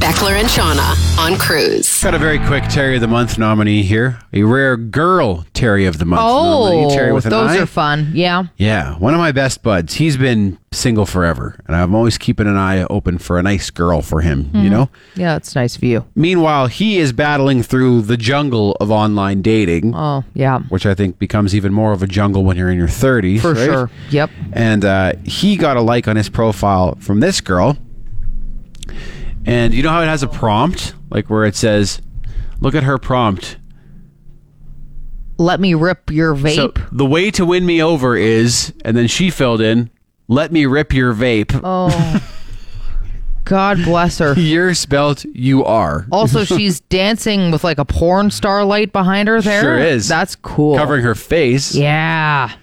Beckler and Shauna on Cruise. Got a very quick Terry of the Month nominee here. A rare girl Terry of the Month nominee. Terry with an those I. are fun. Yeah. Yeah, one of my best buds. He's been single forever, and I'm always keeping an eye open for a nice girl for him, you know? Yeah, it's nice of you. Meanwhile, he is battling through the jungle of online dating, Oh, yeah. which I think becomes even more of a jungle when you're in your 30s. For right? sure. Yep. And he got a like on his profile from this girl. And you know how it has a prompt? Like where it says, look at her prompt. Let me rip your vape. So the way to win me over is, and then she filled in, let me rip your vape. Oh. God bless her. You're spelt you are. Also, she's dancing with like a porn star light behind her there. Sure is. That's cool. Covering her face. Yeah.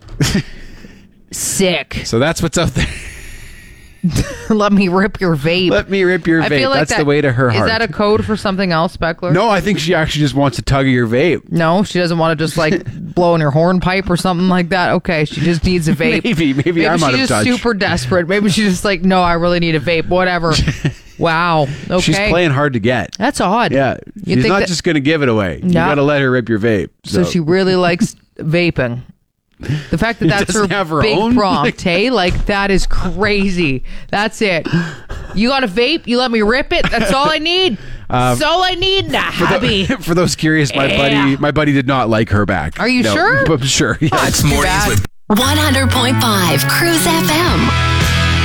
Sick. So that's what's out there. Let me rip your vape. Let me rip your I vape. feel like That's the way to her heart. Is that a code for something else, Beckler? No, I think she actually just wants a tug of your vape. No, she doesn't want to just like blow in your hornpipe or something like that. Okay, she just needs a vape. Maybe I'm out of she's touch. just super desperate. Maybe she's just like, no, I really need a vape. Whatever. Wow. Okay. She's playing hard to get. That's odd. Yeah. You'd She's think not that- just going to give it away. You No. got to let her rip your vape. So she really likes vaping. The fact that that's doesn't have her big own? prompt, hey? Like, that is crazy. That's it. You got a vape? You let me rip it? That's all I need. That's all I need in a hobby. For those curious, Yeah. my buddy did not like her back. Are you sure? I'm sure. Yeah. It's mornings with 100.5 Cruise FM.